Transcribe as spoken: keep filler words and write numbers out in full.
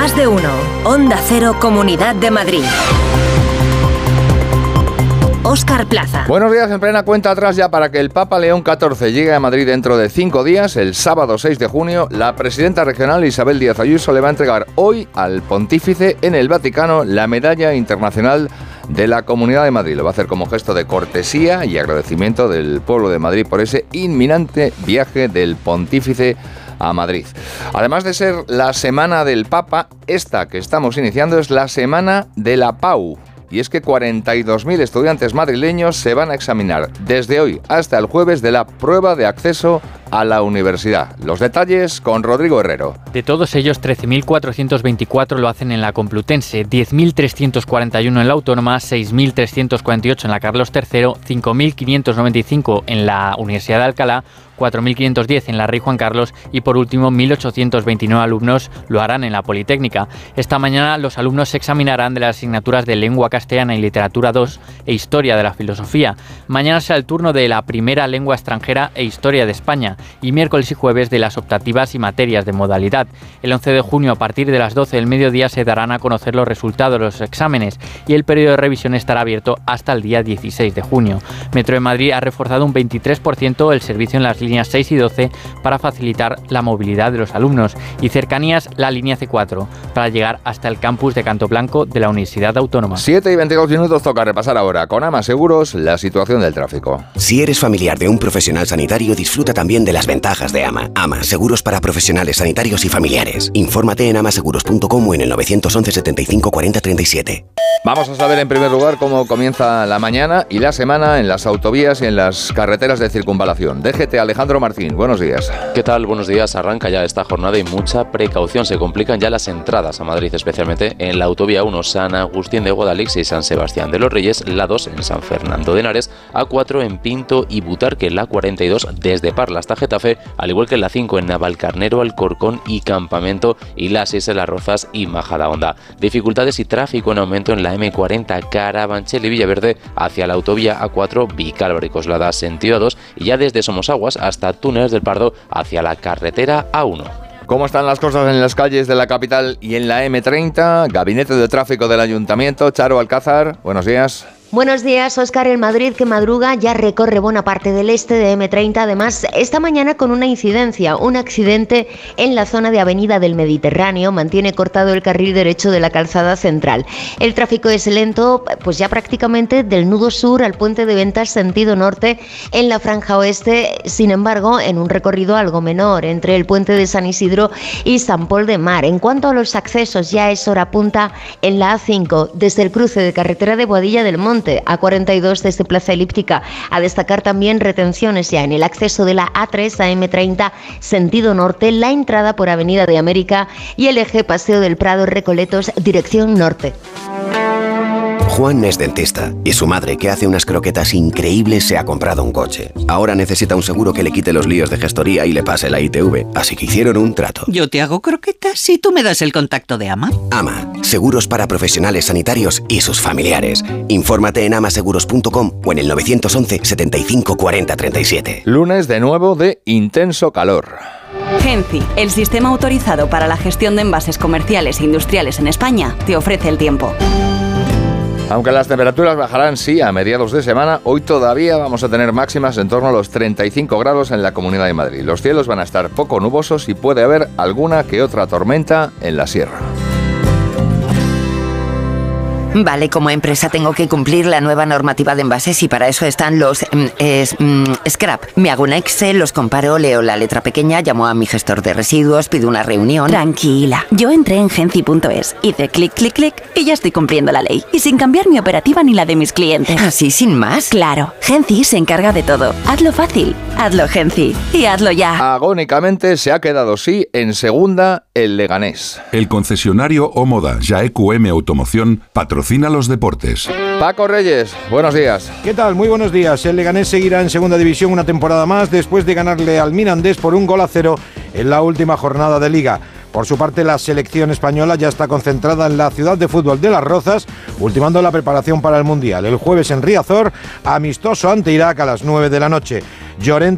Más de uno. Onda Cero, Comunidad de Madrid. Óscar Plaza. Buenos días, en plena cuenta atrás ya para que el Papa León catorce llegue a Madrid dentro de cinco días, el sábado seis de junio, la presidenta regional Isabel Díaz Ayuso le va a entregar hoy al pontífice en el Vaticano la Medalla Internacional de la Comunidad de Madrid. Lo va a hacer como gesto de cortesía y agradecimiento del pueblo de Madrid por ese inminente viaje del pontífice a Madrid. Además de ser la Semana del Papa, esta que estamos iniciando es la Semana de la Pau. Y es que cuarenta y dos mil estudiantes madrileños se van a examinar desde hoy hasta el jueves de la prueba de acceso a la universidad. Los detalles con Rodrigo Herrero. De todos ellos, trece mil cuatrocientos veinticuatro lo hacen en la Complutense, diez mil trescientos cuarenta y uno en la Autónoma, seis mil trescientos cuarenta y ocho en la Carlos tercero, cinco mil quinientos noventa y cinco en la Universidad de Alcalá, cuatro mil quinientos diez en la Rey Juan Carlos y por último mil ochocientos veintinueve alumnos lo harán en la Politécnica. Esta mañana los alumnos se examinarán de las asignaturas de Lengua Castellana y Literatura dos e Historia de la Filosofía. Mañana será el turno de la primera lengua extranjera e Historia de España y miércoles y jueves de las optativas y materias de modalidad. El once de junio a partir de las doce del mediodía se darán a conocer los resultados de los exámenes y el periodo de revisión estará abierto hasta el día dieciséis de junio. Metro de Madrid ha reforzado un veintitrés por ciento el servicio en las líneas seis y doce para facilitar la movilidad de los alumnos y Cercanías la línea ce cuatro para llegar hasta el campus de Canto Blanco de la Universidad Autónoma. siete y veintidós minutos toca repasar ahora con Ama Seguros la situación del tráfico. Si eres familiar de un profesional sanitario, disfruta también de las ventajas de Ama. Ama, seguros para profesionales sanitarios y familiares. Infórmate en amaseguros punto com o en el nueve once setenta y cinco cuarenta treinta y siete. Vamos a saber en primer lugar cómo comienza la mañana y la semana en las autovías y en las carreteras de circunvalación. D G T, Alejandro Martín, buenos días. ¿Qué tal? Buenos días. Arranca ya esta jornada y mucha precaución. Se complican ya las entradas a Madrid, especialmente en la autovía uno, San Agustín de Guadalix y San Sebastián de los Reyes, la dos en San Fernando de Henares, A cuatro en Pinto y Butarque, la cuarenta y dos desde Parla hasta Getafe, al igual que la cinco en Navalcarnero, Alcorcón y Campamento, y la seis en Las Rozas y Majadahonda. Dificultades y tráfico en aumento en la eme cuarenta Carabanchel y Villaverde hacia la autovía A cuatro Vicálvaro y Coslada sentido A dos y ya desde Somosaguas hasta Túneles del Pardo hacia la carretera A uno. ¿Cómo están las cosas en las calles de la capital y en la eme treinta? Gabinete de Tráfico del Ayuntamiento, Charo Alcázar, buenos días. Buenos días, Óscar. El Madrid que madruga ya recorre buena parte del este de eme treinta, además esta mañana con una incidencia, un accidente en la zona de Avenida del Mediterráneo, mantiene cortado el carril derecho de la calzada central. El tráfico es lento, pues ya prácticamente del nudo sur al puente de Ventas sentido norte en la franja oeste, sin embargo en un recorrido algo menor entre el puente de San Isidro y San Pol de Mar. En cuanto a los accesos, ya es hora punta en la A cinco, desde el cruce de carretera de Boadilla del Monte, A cuarenta y dos desde Plaza Elíptica. A destacar también retenciones ya en el acceso de la A tres a eme treinta sentido norte, la entrada por Avenida de América y el eje Paseo del Prado Recoletos dirección norte. Juan es dentista y su madre, que hace unas croquetas increíbles, se ha comprado un coche. Ahora necesita un seguro que le quite los líos de gestoría y le pase la I T V, así que hicieron un trato. Yo te hago croquetas y tú me das el contacto de Ama. Ama, seguros para profesionales sanitarios y sus familiares. Infórmate en amaseguros punto com o en el nueve once setenta y cinco cuarenta treinta y siete. Lunes de nuevo de intenso calor. Genci, el sistema autorizado para la gestión de envases comerciales e industriales en España, te ofrece el tiempo. Aunque las temperaturas bajarán, sí, a mediados de semana, hoy todavía vamos a tener máximas en torno a los treinta y cinco grados en la Comunidad de Madrid. Los cielos van a estar poco nubosos y puede haber alguna que otra tormenta en la sierra. Vale, como empresa tengo que cumplir la nueva normativa de envases y para eso están los mm, es, mm, scrap. Me hago un Excel, los comparo, leo la letra pequeña, llamo a mi gestor de residuos, pido una reunión. Tranquila, yo entré en genci punto es, hice clic, clic, clic y ya estoy cumpliendo la ley. Y sin cambiar mi operativa ni la de mis clientes. ¿Así sin más? Claro, Genci se encarga de todo. Hazlo fácil, hazlo Genci y hazlo ya. Agónicamente se ha quedado sí en segunda el Leganés. El concesionario Omoda Jaecu M Automoción patrocina los deportes. Paco Reyes, buenos días. ¿Qué tal? Muy buenos días. El Leganés seguirá en segunda división una temporada más después de ganarle al Mirandés por un gol a cero en la última jornada de Liga. Por su parte, la selección española ya está concentrada en la ciudad de fútbol de Las Rozas, ultimando la preparación para el Mundial. El jueves en Riazor, amistoso ante Irak a las nueve de la noche. Llorente